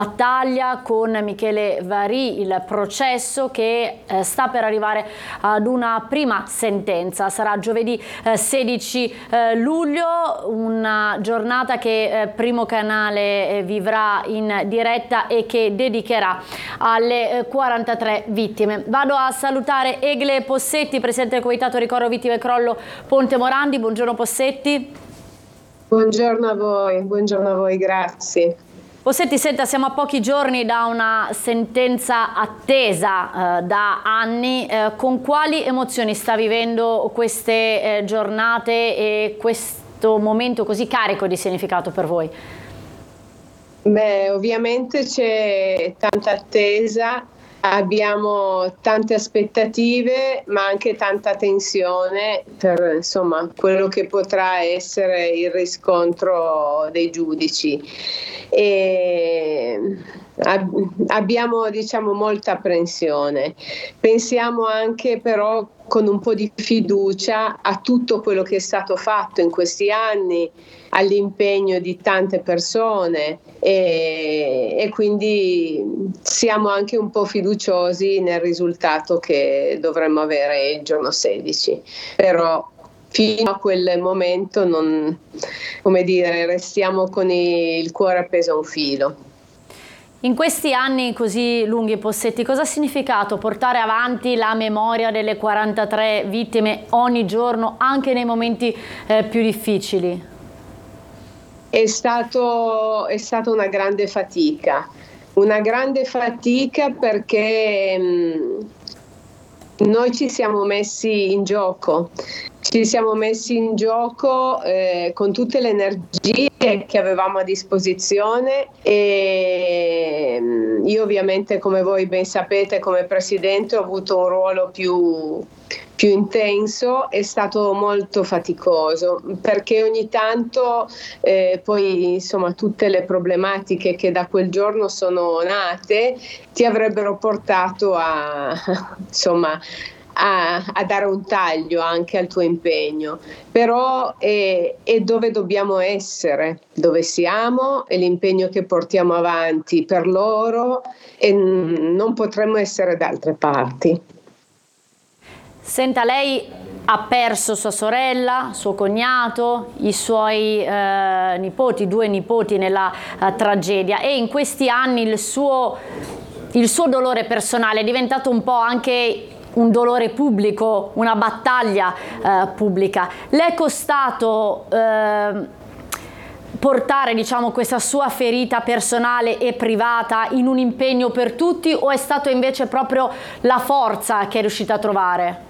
battaglia con Michele Varì, il processo che sta per arrivare ad una prima sentenza. Sarà giovedì 16 luglio, una giornata che Primo Canale vivrà in diretta e che dedicherà alle 43 vittime. Vado a salutare Egle Possetti, presidente del Comitato Ricordo Vittime Crollo Ponte Morandi. Buongiorno Possetti. Buongiorno a voi, grazie. Possetti, senta, siamo a pochi giorni da una sentenza attesa da anni. Con quali emozioni sta vivendo queste giornate e questo momento così carico di significato per voi? Beh, ovviamente c'è tanta attesa, abbiamo tante aspettative, ma anche tanta tensione per quello che potrà essere il riscontro dei giudici. E abbiamo molta apprensione. Pensiamo anche però con un po' di fiducia a tutto quello che è stato fatto in questi anni, all'impegno di tante persone e quindi siamo anche un po' fiduciosi nel risultato che dovremmo avere il giorno 16. Però fino a quel momento restiamo con il cuore appeso a un filo. In questi anni così lunghi, Possetti, cosa ha significato portare avanti la memoria delle 43 vittime ogni giorno, anche nei momenti più difficili? È stata una grande fatica perché noi ci siamo messi in gioco. Con tutte le energie che avevamo a disposizione e io ovviamente, come voi ben sapete, come presidente ho avuto un ruolo più intenso. È stato molto faticoso perché ogni tanto tutte le problematiche che da quel giorno sono nate ti avrebbero portato a dare un taglio anche al tuo impegno, però è dove dobbiamo essere, dove siamo, è l'impegno che portiamo avanti per loro e non potremmo essere da altre parti. Senta, lei ha perso sua sorella, suo cognato, i suoi nipoti, 2 nipoti nella tragedia, e in questi anni il suo dolore personale è diventato un po' anche un dolore pubblico, una battaglia pubblica. Le è costato portare questa sua ferita personale e privata in un impegno per tutti, o è stato invece proprio la forza che è riuscita a trovare?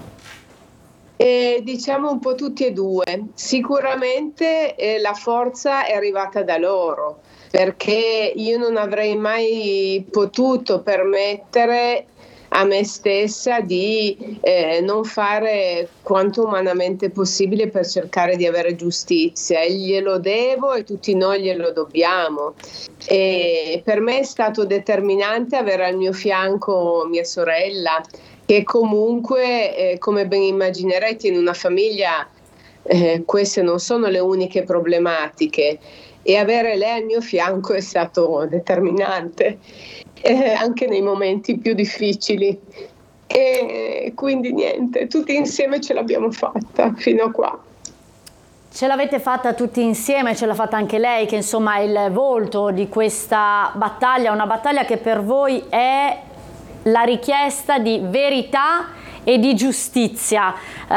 Un po' tutti e due. Sicuramente la forza è arrivata da loro, perché io non avrei mai potuto permettere a me stessa di non fare quanto umanamente possibile per cercare di avere giustizia, e glielo devo e tutti noi glielo dobbiamo. E per me è stato determinante avere al mio fianco mia sorella, che comunque, come ben immaginerete, in una famiglia queste non sono le uniche problematiche, e avere lei al mio fianco è stato determinante. Anche nei momenti più difficili, e quindi niente, tutti insieme ce l'abbiamo fatta fino a qua. Ce l'avete fatta tutti insieme, ce l'ha fatta anche lei, che insomma è il volto di questa battaglia, una battaglia che per voi è la richiesta di verità e di giustizia.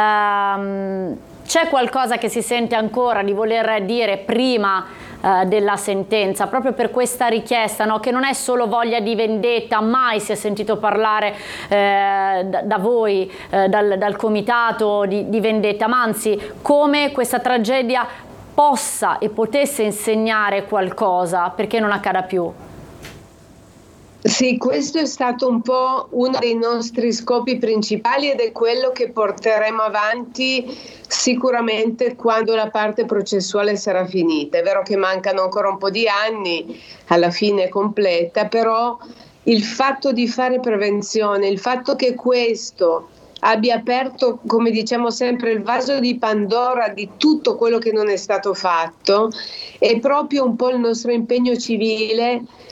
C'è qualcosa che si sente ancora di voler dire prima della sentenza, proprio per questa richiesta, no? Che non è solo voglia di vendetta, mai si è sentito parlare da voi, dal comitato di vendetta, ma anzi come questa tragedia possa e potesse insegnare qualcosa perché non accada più. Sì, questo è stato un po' uno dei nostri scopi principali, ed è quello che porteremo avanti sicuramente quando la parte processuale sarà finita. È vero che mancano ancora un po' di anni alla fine completa, però il fatto di fare prevenzione, il fatto che questo abbia aperto, come diciamo sempre, il vaso di Pandora di tutto quello che non è stato fatto, è proprio un po' il nostro impegno civile